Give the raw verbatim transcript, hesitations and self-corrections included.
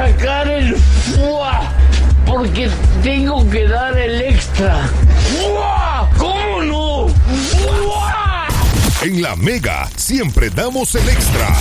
sacar el ¡fua! Porque tengo que dar el extra. ¡Fua! ¿Cómo no? ¡Fua! En La Mega siempre damos el extra.